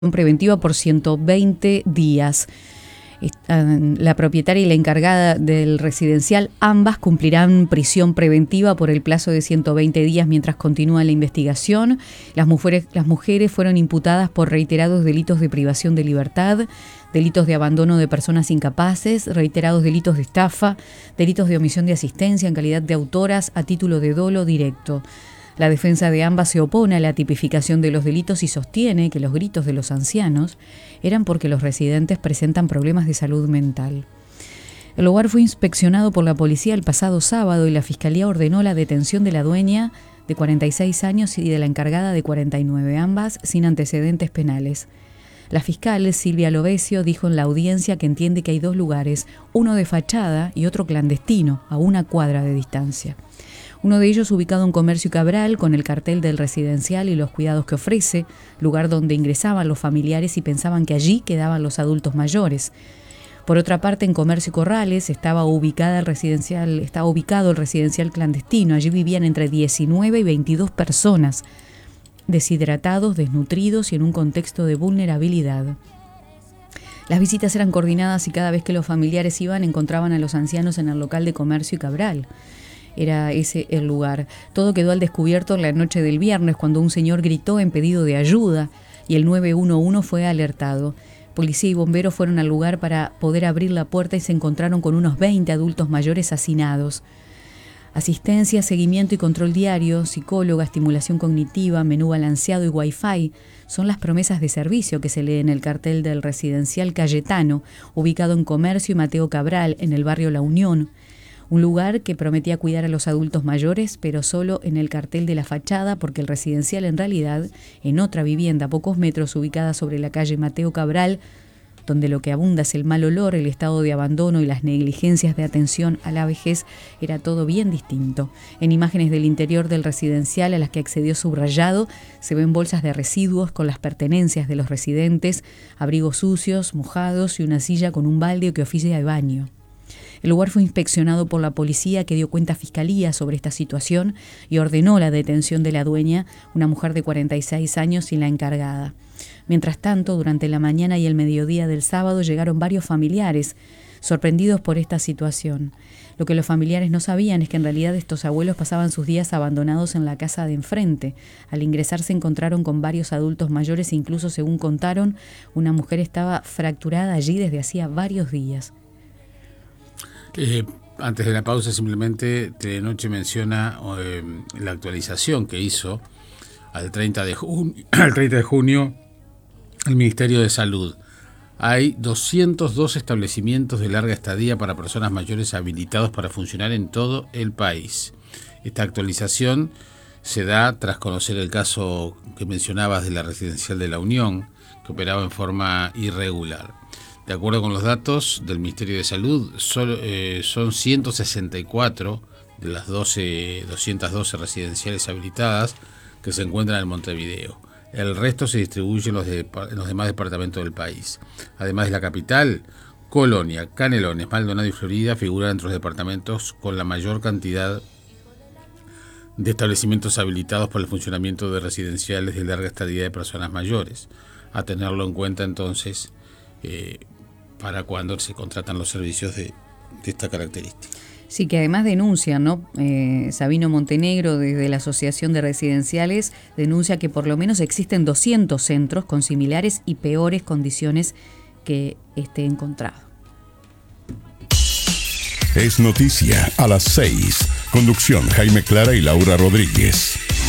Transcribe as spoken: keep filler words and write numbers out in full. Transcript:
preventiva por ciento veinte días. La propietaria y la encargada del residencial, ambas cumplirán prisión preventiva por el plazo de ciento veinte días mientras continúa la investigación. Las mujeres, las mujeres fueron imputadas por reiterados delitos de privación de libertad, delitos de abandono de personas incapaces, reiterados delitos de estafa, delitos de omisión de asistencia en calidad de autoras a título de dolo directo. La defensa de ambas se opone a la tipificación de los delitos y sostiene que los gritos de los ancianos eran porque los residentes presentan problemas de salud mental. El lugar fue inspeccionado por la policía el pasado sábado y la fiscalía ordenó la detención de la dueña de cuarenta y seis años y de la encargada de cuarenta y nueve, ambas sin antecedentes penales. La fiscal Silvia Lovesio dijo en la audiencia que entiende que hay dos lugares, uno de fachada y otro clandestino, a una cuadra de distancia. Uno de ellos ubicado en Comercio y Cabral, con el cartel del residencial y los cuidados que ofrece, lugar donde ingresaban los familiares y pensaban que allí quedaban los adultos mayores. Por otra parte, en Comercio y Corrales estaba ubicada el residencial, estaba ubicado el residencial clandestino. Allí vivían entre diecinueve y veintidós personas, deshidratados, desnutridos y en un contexto de vulnerabilidad. Las visitas eran coordinadas y cada vez que los familiares iban encontraban a los ancianos en el local de Comercio y Cabral. Era ese el lugar. Todo quedó al descubierto la noche del viernes cuando un señor gritó en pedido de ayuda y el nueve uno uno fue alertado. Policía y bomberos fueron al lugar para poder abrir la puerta y se encontraron con unos veinte adultos mayores hacinados. Asistencia, seguimiento y control diario, psicóloga, estimulación cognitiva, menú balanceado y wifi son las promesas de servicio que se lee en el cartel del residencial Cayetano, ubicado en Comercio y Mateo Cabral, en el barrio La Unión. Un lugar que prometía cuidar a los adultos mayores, pero solo en el cartel de la fachada, porque el residencial en realidad, en otra vivienda a pocos metros ubicada sobre la calle Mateo Cabral, donde lo que abunda es el mal olor, el estado de abandono y las negligencias de atención a la vejez, era todo bien distinto. En imágenes del interior del residencial a las que accedió subrayado, se ven bolsas de residuos con las pertenencias de los residentes, abrigos sucios, mojados y una silla con un balde que oficia de baño. El lugar fue inspeccionado por la policía, que dio cuenta a Fiscalía sobre esta situación y ordenó la detención de la dueña, una mujer de cuarenta y seis años, y la encargada. Mientras tanto, durante la mañana y el mediodía del sábado llegaron varios familiares, sorprendidos por esta situación. Lo que los familiares no sabían es que en realidad estos abuelos pasaban sus días abandonados en la casa de enfrente. Al ingresar se encontraron con varios adultos mayores e incluso, según contaron, una mujer estaba fracturada allí desde hacía varios días. Eh, antes de la pausa, simplemente Telenoche menciona eh, la actualización que hizo al treinta de junio, al treinta de junio el Ministerio de Salud. Hay doscientos dos establecimientos de larga estadía para personas mayores habilitados para funcionar en todo el país. Esta actualización se da tras conocer el caso que mencionabas de la residencial de La Unión, que operaba en forma irregular. De acuerdo con los datos del Ministerio de Salud, solo, eh, son ciento sesenta y cuatro de las doce, doscientas doce residenciales habilitadas que se encuentran en Montevideo. El resto se distribuye en los, de, en los demás departamentos del país. Además de la capital, Colonia, Canelones, Maldonado y Florida figuran entre los departamentos con la mayor cantidad de establecimientos habilitados para el funcionamiento de residenciales de larga estadía de personas mayores. A tenerlo en cuenta entonces eh, para cuando se contratan los servicios de, de esta característica. Sí, que además denuncian, ¿no? Eh, Sabino Montenegro, desde la Asociación de Residenciales, denuncia que por lo menos existen doscientos centros con similares y peores condiciones que este encontrado. Es noticia a las seis. Conducción: Jaime Clara y Laura Rodríguez.